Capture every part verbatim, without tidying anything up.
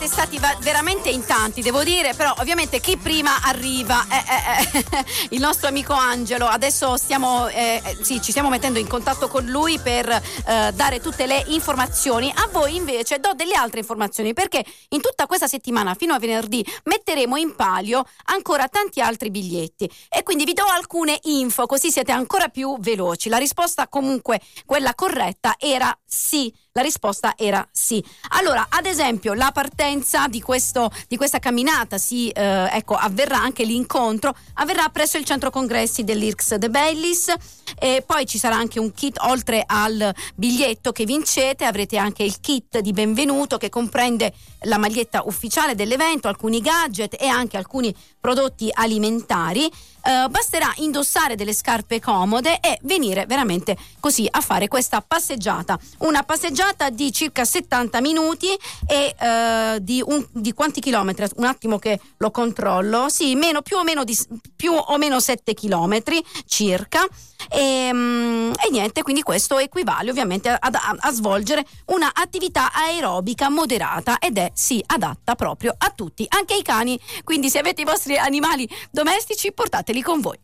Siete stati va- veramente in tanti, devo dire, però ovviamente chi prima arriva è, è, è il nostro amico Angelo. Adesso stiamo eh, sì, ci stiamo mettendo in contatto con lui per eh, dare tutte le informazioni. A voi invece do delle altre informazioni, perché in tutta questa settimana fino a venerdì metteremo in palio ancora tanti altri biglietti e quindi vi do alcune info, così siete ancora più veloci. La risposta comunque, quella corretta, era sì. La risposta era sì. Allora, ad esempio, la partenza di questo di questa camminata si eh, ecco avverrà, anche l'incontro avverrà presso il centro congressi dell'I R C S De Bellis, e poi ci sarà anche un kit. Oltre al biglietto che vincete, avrete anche il kit di benvenuto che comprende la maglietta ufficiale dell'evento, alcuni gadget e anche alcuni prodotti alimentari. Uh, basterà indossare delle scarpe comode e venire veramente così a fare questa passeggiata, una passeggiata di circa settanta minuti e uh, di, un, di quanti chilometri? Un attimo che lo controllo. Sì, meno più o meno di più o meno sette chilometri circa. E, um, e niente, quindi questo equivale ovviamente a, a, a svolgere una attività aerobica moderata ed è sì adatta proprio a tutti, anche ai cani. Quindi se avete i vostri animali domestici, portateli con voi.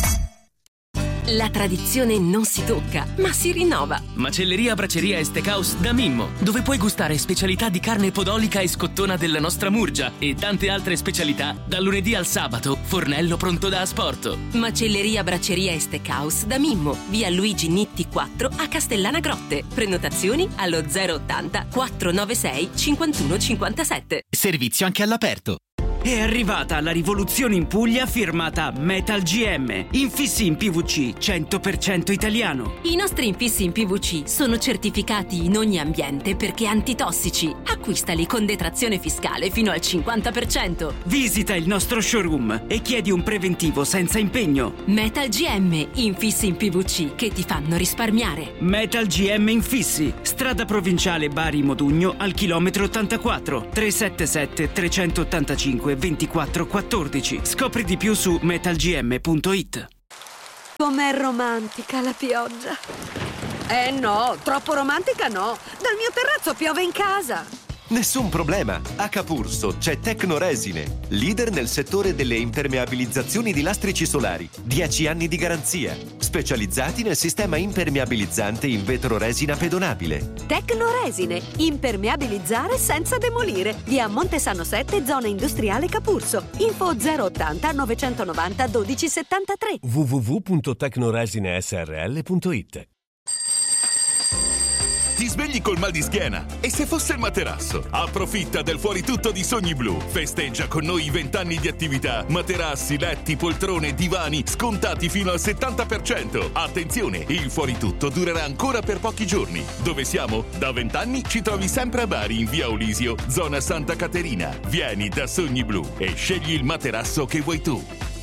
La tradizione non si tocca, ma si rinnova. Macelleria Bracceria e Steakhouse da Mimmo, dove puoi gustare specialità di carne podolica e scottona della nostra Murgia e tante altre specialità dal lunedì al sabato, fornello pronto da asporto. Macelleria Bracceria e Steakhouse da Mimmo, via Luigi Nitti quattro a Castellana Grotte. Prenotazioni allo zero ottanta quattrocentonovantasei cinquantuno cinquantasette. Servizio anche all'aperto. È arrivata la rivoluzione in Puglia firmata Metal G M. Infissi in P V C cento per cento italiano. I nostri infissi in P V C sono certificati in ogni ambiente perché antitossici. Acquistali con detrazione fiscale fino al cinquanta per cento. Visita il nostro showroom e chiedi un preventivo senza impegno. Metal G M, infissi in P V C che ti fanno risparmiare. Metal G M Infissi, strada provinciale Bari Modugno al chilometro ottantaquattro, tre sette sette tre otto cinque ventiquattro quattordici. Scopri di più su metal g m punto i t. Com'è romantica la pioggia. Eh no, troppo romantica no. Dal mio terrazzo piove in casa. Nessun problema. A Capurso c'è Tecnoresine, leader nel settore delle impermeabilizzazioni di lastrici solari. dieci anni di garanzia. Specializzati nel sistema impermeabilizzante in vetro resina pedonabile. Tecnoresine, impermeabilizzare senza demolire. Via Montesano sette, zona industriale Capurso. Info zero ottanta novecentonovanta dodici settantatré. w w w punto tecnoresine s r l punto i t. Ti svegli col mal di schiena? E se fosse il materasso? Approfitta del fuori tutto di Sogni Blu. Festeggia con noi i vent'anni di attività. Materassi, letti, poltrone, divani scontati fino al settanta per cento. Attenzione, il fuori tutto durerà ancora per pochi giorni. Dove siamo? Da vent'anni ci trovi sempre a Bari, in via Olisio, zona Santa Caterina. Vieni da Sogni Blu e scegli il materasso che vuoi tu.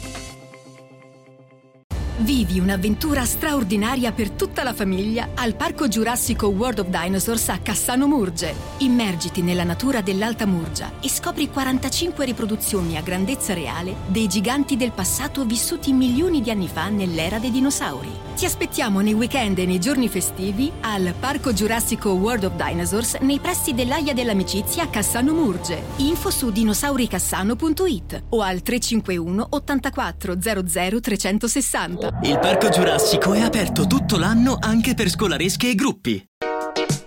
Vivi un'avventura straordinaria per tutta la famiglia al Parco Giurassico World of Dinosaurs a Cassano Murge. Immergiti nella natura dell'Alta Murgia e scopri quarantacinque riproduzioni a grandezza reale dei giganti del passato vissuti milioni di anni fa nell'era dei dinosauri. Ti aspettiamo nei weekend e nei giorni festivi al Parco Giurassico World of Dinosaurs nei pressi dell'Aia dell'Amicizia a Cassano Murge. Info su dinosauricassano punto i t o al tre cinque uno ottantaquattro zero zero trecentosessanta. Il Parco Giurassico è aperto tutto l'anno anche per scolaresche e gruppi.